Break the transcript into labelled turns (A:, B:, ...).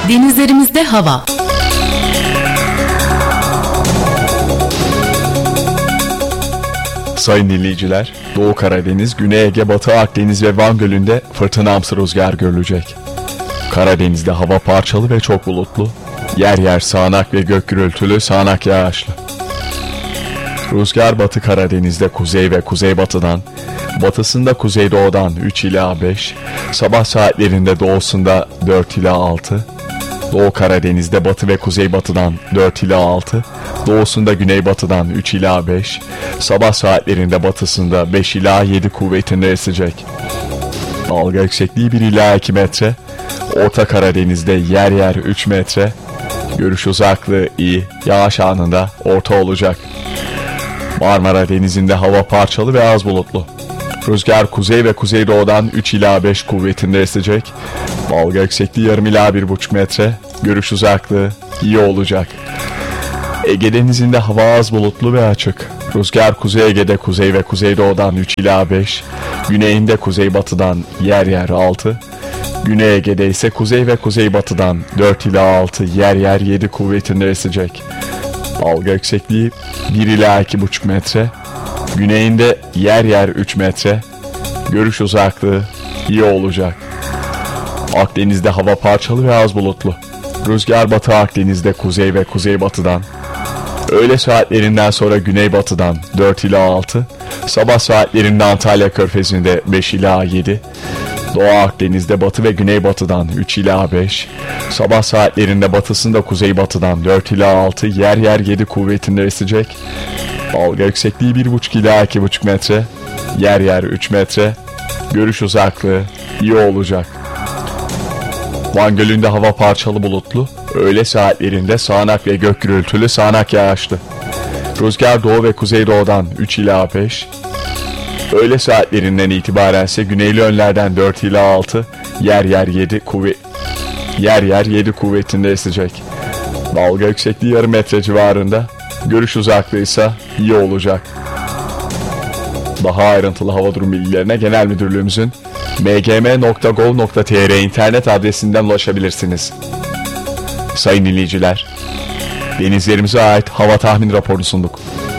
A: Denizlerimizde hava.
B: Sayın dinleyiciler, Doğu Karadeniz, Güney Ege, Batı Akdeniz ve Van Gölü'nde fırtınamsı rüzgar görülecek. Karadeniz'de hava parçalı ve çok bulutlu, yer yer sağanak ve gök gürültülü, sağanak yağışlı. Rüzgar Batı Karadeniz'de kuzey ve kuzeybatıdan, batısında kuzeydoğudan 3 ila 5, sabah saatlerinde doğusunda 4 ila 6, Doğu Karadeniz'de batı ve kuzeybatıdan 4 ila 6, doğusunda güneybatıdan 3 ila 5, sabah saatlerinde batısında 5 ila 7 kuvvetinde esecek. Dalga yüksekliği 1 ila 2 metre, Orta Karadeniz'de yer yer 3 metre, görüş uzaklığı iyi, yağış anında orta olacak. Marmara Denizi'nde hava parçalı ve az bulutlu. Rüzgar kuzey ve kuzeydoğudan 3 ila 5 kuvvetinde esecek. Dalga yüksekliği yarım ila 1,5 metre. Görüş uzaklığı iyi olacak. Ege Denizi'nde hava az bulutlu ve açık. Rüzgar Kuzey Ege'de kuzey ve kuzeydoğudan 3 ila 5. Güneyinde kuzeybatıdan yer yer 6. Güney Ege'de ise kuzey ve kuzeybatıdan 4 ila 6, yer yer 7 kuvvetinde esecek. Dalga yüksekliği 1 ila 2,5 metre. Güneyinde yer yer 3 metre. Görüş uzaklığı iyi olacak. Akdeniz'de hava parçalı ve az bulutlu. Rüzgar Batı Akdeniz'de kuzey ve kuzeybatıdan, öğle saatlerinden sonra güneybatıdan 4 ila 6, sabah saatlerinde Antalya Körfezi'nde 5 ila 7, Doğu Akdeniz'de batı ve güneybatıdan 3 ila 5, sabah saatlerinde batısında kuzeybatıdan 4 ila 6, yer yer 7 kuvvetinde esecek. Dalga yüksekliği 1,5 ila 2,5 metre, yer yer 3 metre, görüş uzaklığı iyi olacak. Van Gölü'nde hava parçalı bulutlu, öğle saatlerinde sağanak ve gök gürültülü, sağanak yağışlı. Rüzgar doğu ve kuzeydoğudan 3 ila 5, öğle saatlerinden itibaren ise güneyli yönlerden 4 ila 6, yer yer 7 kuvvetinde esecek. Dalga yüksekliği yarım metre civarında, görüş uzaklığı ise iyi olacak. Daha ayrıntılı hava durum bilgilerine Genel Müdürlüğümüzün mgm.gov.tr internet adresinden ulaşabilirsiniz. Sayın dinleyiciler, denizlerimize ait hava tahmin raporunu sunduk.